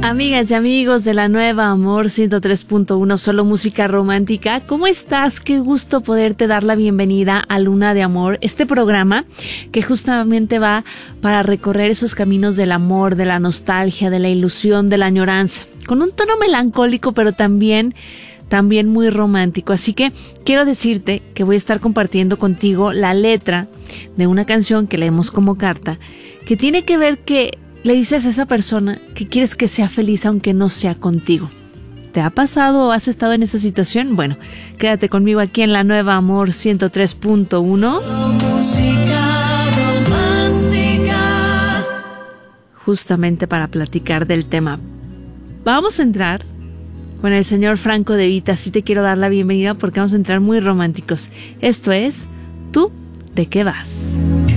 Amigas y amigos de la nueva Amor 103.1, solo música romántica, ¿cómo estás? Qué gusto poderte dar la bienvenida a Luna de Amor, este programa que justamente va para recorrer esos caminos del amor, de la nostalgia, de la ilusión, de la añoranza, con un tono melancólico, pero también muy romántico. Así que quiero decirte que voy a estar compartiendo contigo la letra de una canción que leemos como carta, que tiene que ver que le dices a esa persona que quieres que sea feliz aunque no sea contigo. ¿Te ha pasado o has estado en esa situación? Bueno, quédate conmigo aquí en la nueva Amor 103.1. Justamente para platicar del tema. Vamos a entrar con el señor Franco De Vita. Sí te quiero dar la bienvenida porque vamos a entrar muy románticos. Esto es ¿Tú de qué vas?